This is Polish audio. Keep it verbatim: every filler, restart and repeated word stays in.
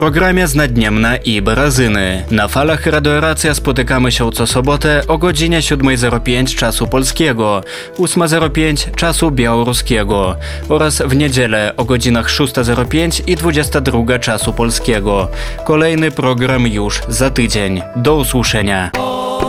programie Znadniemna i Barazyny. Na falach Radio Racja spotykamy się co sobotę o godzinie siódma zero pięć czasu polskiego, ósma zero pięć czasu białoruskiego oraz w niedzielę o godzinach szósta zero pięć i dwudziesta druga czasu polskiego. Kolejny program już za tydzień. Do usłyszenia.